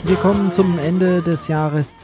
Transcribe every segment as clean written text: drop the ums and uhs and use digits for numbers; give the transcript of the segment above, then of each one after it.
Wir kommen zum Ende des Jahres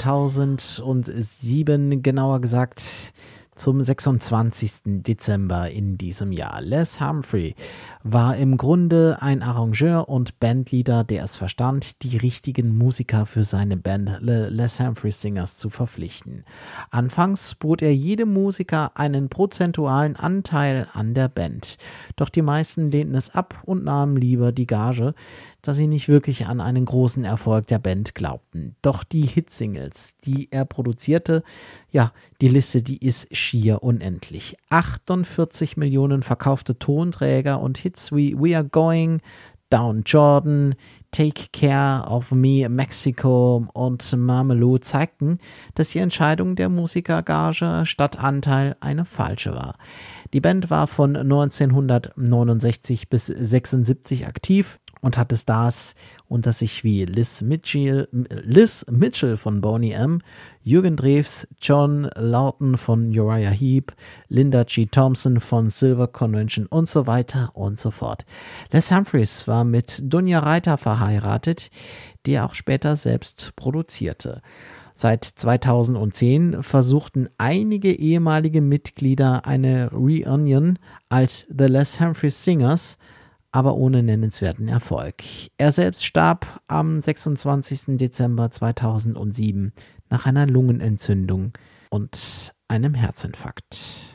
2007, genauer gesagt zum 26. Dezember in diesem Jahr. Les Humphrey war im Grunde ein Arrangeur und Bandleader, der es verstand, die richtigen Musiker für seine Band Les Humphrey Singers zu verpflichten. Anfangs bot er jedem Musiker einen prozentualen Anteil an der Band. Doch die meisten lehnten es ab und nahmen lieber die Gage, da sie nicht wirklich an einen großen Erfolg der Band glaubten. Doch die Hitsingles, die er produzierte, ja, die Liste, die ist schier unendlich. 48 Millionen verkaufte Tonträger und Hits wie We Are Going, Down Jordan, Take Care of Me, Mexico und Mamelou zeigten, dass die Entscheidung der Musikergage statt Anteil eine falsche war. Die Band war von 1969 bis 1976 aktiv und hatte Stars unter sich wie Liz Mitchell von Boney M., Jürgen Drews, John Lawton von Uriah Heep, Linda G. Thompson von Silver Convention und so weiter und so fort. Les Humphreys war mit Dunja Reiter verheiratet, die er auch später selbst produzierte. Seit 2010 versuchten einige ehemalige Mitglieder eine Reunion als The Les Humphreys Singers, aber ohne nennenswerten Erfolg. Er selbst starb am 26. Dezember 2007 nach einer Lungenentzündung und einem Herzinfarkt.